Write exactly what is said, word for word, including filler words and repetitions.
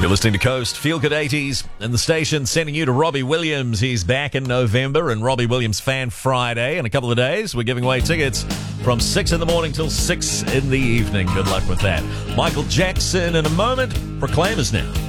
You're listening to Coast Feel Good eighties, and the station sending you to Robbie Williams. He's back in November, and Robbie Williams Fan Friday in a couple of days. We're giving away tickets from six in the morning till six in the evening. Good luck with that. Michael Jackson in a moment. Proclaimers now.